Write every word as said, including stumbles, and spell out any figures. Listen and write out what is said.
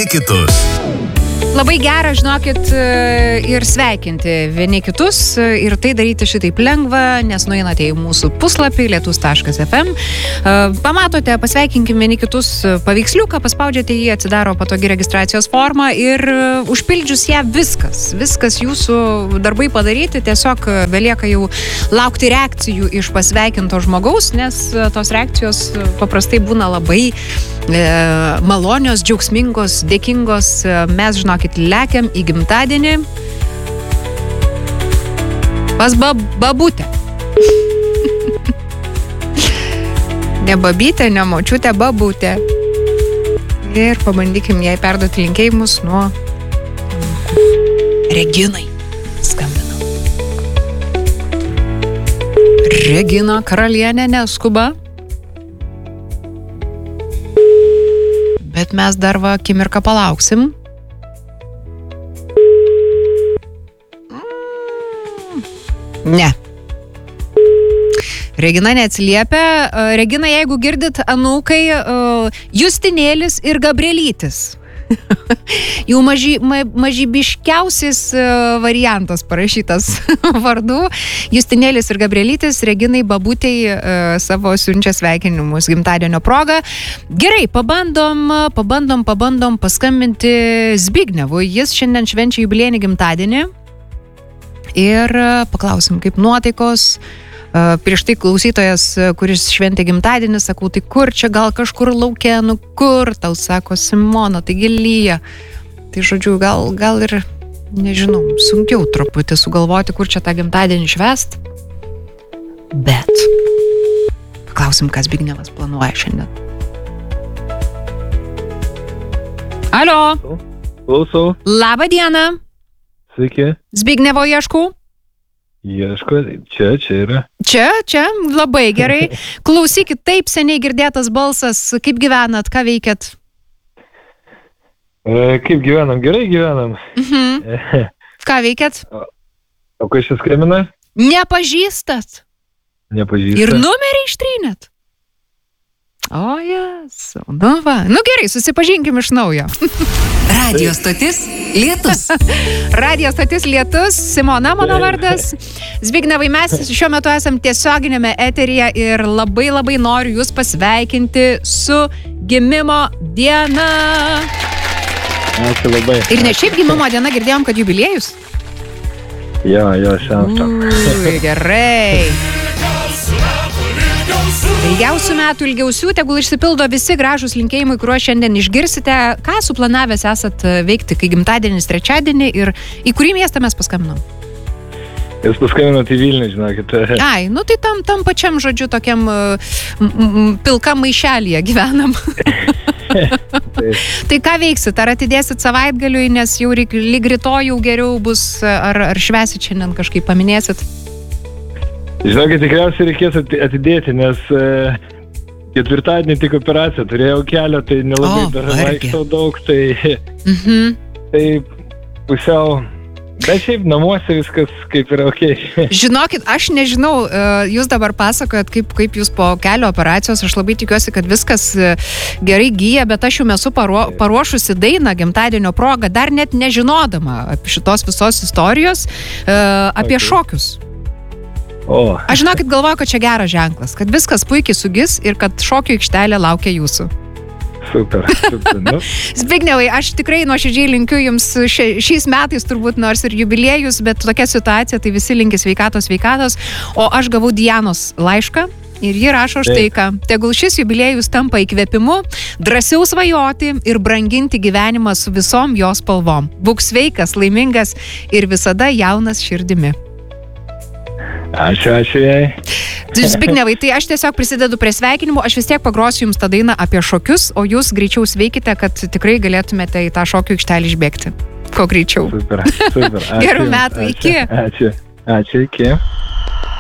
vieni kitus. Labai gera, žinokit, ir sveikinti vieni kitus ir tai daryti šitaip lengva, nes nueinate į mūsų puslapį lietus taškas ef em, pamatote, pasveikinkim vieni kitus paveiksliuką, paspaudžiate jį, atsidaro patogi registracijos forma ir užpildžius ją viskas, viskas jūsų darbai padaryti, tiesiog belieka jau laukti reakcijų iš pasveikinto žmogaus, nes tos reakcijos paprastai būna labai e, malonios, džiaugsmingos, dėkingos. Mes, žinokit, lekiam į gimtadienį pas bab- babutę. Ne babytė, ne močiutė, babutė. Ir pabandykim jai perduoti linkėjimus nuo Reginai. Skambina. Regina karalienė neskuba. Bet mes dar va akimirką palauksim. Ne. Regina neatsiliepia. Regina, jeigu girdit, anūkai, Justinėlis ir Gabrielytis. Jau maži, ma, mažybiškiausias variantas parašytas vardų. Justinėlis ir Gabrielytis Reginai babutei savo siunčia sveikinimus gimtadienio proga. Gerai, pabandom, pabandom, pabandom paskambinti Zbignevui. Jis šiandien švenčia jubiliejinį gimtadienį. Ir paklausim, kaip nuotaikos. Prieš tai klausytojas, kuris šventė gimtadienį, sakau, tai kur čia, gal kažkur lauke, nu kur, tau sako Simona, taigi lyja. Tai žodžiu, gal, gal ir, nežinau, sunkiau truputį sugalvoti, kur čia tą gimtadienį švęst. Bet paklausim, kas Zbignevas planuoja šiandien. Alio. Klausau. Labą dieną. Sveiki. Zbignevo ieškau. Ieško, čia, čia yra. Čia, čia, labai gerai. Klausykit, taip seniai girdėtas balsas. Kaip gyvenat, ką veikiat? E, kaip gyvenam? Gerai gyvenam. Mhm. E, ką veikiat? O, o kas čia skambina? Nepažįstat. Nepažįstat. Ir numerį ištrynėt. O, jas. Nu va. Nu gerai, susipažinkim iš naujo. Radio stotis Lietus. Radio stotis Lietus. Simona mano vardas. Zbignevai, mes šiuo metu esam tiesioginėme eteryje ir labai labai noriu jūs pasveikinti su gimimo diena. Ačiū labai. Ir ne šiaip gimimo diena, girdėjom, kad jubiliejus. Jo, jo, šiandien. Ui, gerai. Ilgiausių metų, ilgiausių, tegul išsipildo visi gražūs linkėjimai, kuriuos šiandien išgirsite. Ką suplanavęs esat veikti, kai gimtadienis trečiadienį ir į kurį miestą mes paskambinom? Jūs paskambinot į Vilnių, žinokit. Ai, nu tai tam, tam pačiam, žodžiu, tokiam m, m, pilkam maišelyje gyvenam. Tai ką veiksit? Ar atidėsit savaitgaliui, nes jau lyg rytoj jau geriau bus, ar, ar švęsit šiandien kažkaip paminėsit? Žinokit, tikriausiai reikės atidėti, nes e, ketvirtadienį tik operaciją turėjau kelią, tai nelabai O, dar varge. vaikštau daug, tai, Mhm. tai pusiau, bet šiaip namuose viskas kaip yra okei. Žinokit, aš nežinau, jūs dabar pasakojat, kaip, kaip jūs po kelio operacijos, aš labai tikiuosi, kad viskas gerai gyja, bet aš jums esu paruo, paruošusi dainą gimtadienio progą, dar net nežinodama apie šitos visos istorijos, apie Okay. šokius. O, Aš žinokit, galvoju, kad čia geras ženklas, kad viskas puikiai sugis ir kad šokių aikštelė laukia jūsų. super, super, nu. Zbignevai, aš tikrai nuoširdžiai linkiu jums šia, šiais metais turbūt nors ir jubiliejus, bet tokia situacija, tai visi linki sveikatos, sveikatos, o aš gavau Dianos laišką. Ir ji rašo štai ką. Tegul šis jubiliejus tampa įkvėpimu, drąsiau svajoti ir branginti gyvenimą su visom jos spalvom. Būk sveikas, laimingas ir visada jaunas širdimi. Ačiū, ačiū jai. Zbignevai, tai aš tiesiog prisidedu prie sveikinimų, aš vis tiek pagrosiu jums tą dainą apie šokius, o jūs greičiau sveikite, kad tikrai galėtumėte į tą šokių aikštelį išbėgti. Ko greičiau. Super, super. Ačiū Gerų jums, metų, ačiū, iki. Ačiū, ačiū, iki.